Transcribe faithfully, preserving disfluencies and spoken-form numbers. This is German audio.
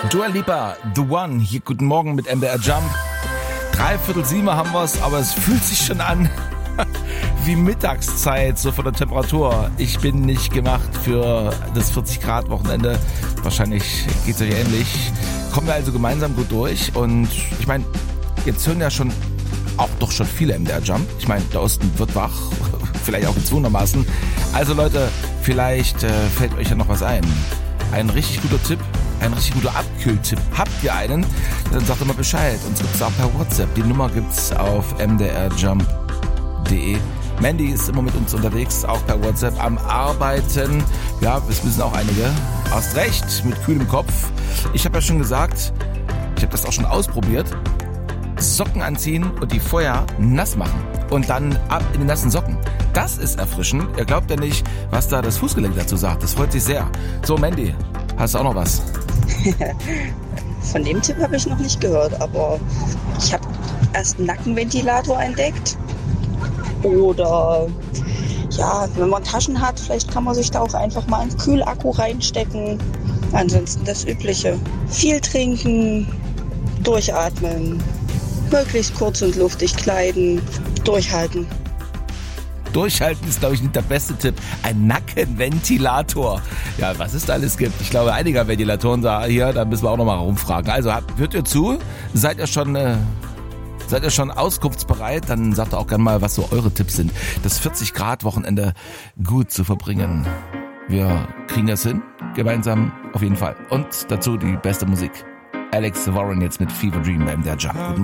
Dua Lipa, The One, hier guten Morgen mit M D R Jump. Dreiviertel sieben haben wir's, aber es fühlt sich schon an wie Mittagszeit, so von der Temperatur. Ich bin nicht gemacht für das vierzig Grad Wochenende. Wahrscheinlich geht's euch ähnlich. Kommen wir also gemeinsam gut durch. Und ich meine, jetzt hören ja schon auch doch schon viele M D R Jump. Ich meine, der Osten wird wach, vielleicht auch gezwungenermaßen. Also Leute, vielleicht äh, fällt euch ja noch was ein. Ein richtig guter Tipp. Ein richtig guter Abkühltipp. Habt ihr einen? Dann sagt immer Bescheid. Uns gibt's auch per WhatsApp. Die Nummer gibt's auf m d r jump punkt d e. Mandy ist immer mit uns unterwegs, auch per WhatsApp am Arbeiten. Ja, das wissen auch einige. Hast recht, mit kühlem Kopf. Ich habe ja schon gesagt, ich habe das auch schon ausprobiert. Socken anziehen und die vorher nass machen. Und dann ab in den nassen Socken. Das ist erfrischend. Ihr glaubt ja nicht, was da das Fußgelenk dazu sagt. Das freut sich sehr. So, Mandy, hast du auch noch was? Von dem Tipp habe ich noch nicht gehört, aber ich habe erst einen Nackenventilator entdeckt. Oder ja, wenn man Taschen hat, vielleicht kann man sich da auch einfach mal einen Kühlakku reinstecken. Ansonsten das Übliche. Viel trinken, durchatmen, möglichst kurz und luftig kleiden, durchhalten. Durchhalten ist, glaube ich, nicht der beste Tipp. Ein Nackenventilator. Ja, was es da alles gibt. Ich glaube, einige Ventilatoren da hier, da müssen wir auch noch mal rumfragen. Also, habt, hört ihr zu? Seid ihr schon, äh, seid ihr schon auskunftsbereit? Dann sagt auch gerne mal, was so eure Tipps sind, das vierzig Grad Wochenende gut zu verbringen. Wir kriegen das hin. Gemeinsam auf jeden Fall. Und dazu die beste Musik. Alex Warren jetzt mit Fever Dream beim M D R Jump. Guten Morgen.